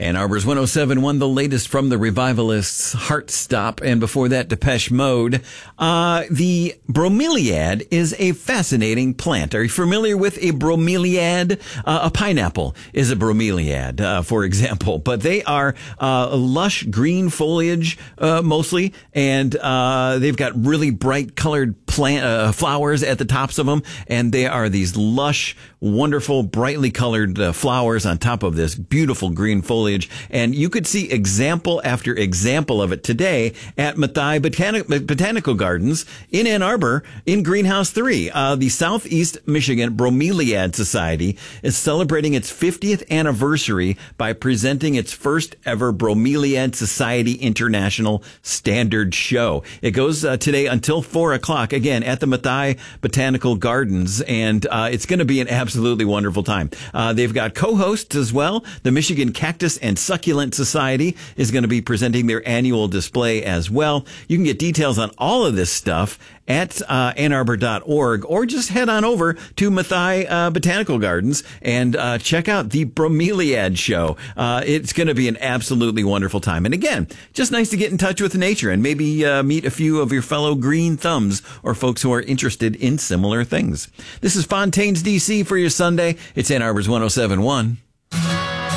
Ann Arbor's 107.1, the latest from the Revivalists, Heartstop, and before that, Depeche Mode. The bromeliad is a fascinating plant. Are you familiar with a bromeliad? A pineapple is a bromeliad, for example, but they are lush green foliage mostly, and they've got really bright colored flowers at the tops of them, and they are these lush, wonderful, brightly colored flowers on top of this beautiful green foliage. And you could see example after example of it today at Mathai Botanical Gardens in Ann Arbor in Greenhouse 3. The Southeast Michigan Bromeliad Society is celebrating its 50th anniversary by presenting its first ever Bromeliad Society International Standard Show. It goes today until 4 o'clock, again, at the Mathai Botanical Gardens, and it's going to be an absolutely wonderful time. They've got co-hosts as well. The Michigan Cactus and Succulent Society is going to be presenting their annual display as well. You can get details on all of this stuff at annarbor.org, or just head on over to Mathai Botanical Gardens and check out the Bromeliad Show. It's going to be an absolutely wonderful time. And again, just nice to get in touch with nature and maybe meet a few of your fellow green thumbs or folks who are interested in similar things. This is Fontaine's DC for your Sunday. It's Ann Arbor's 107.1.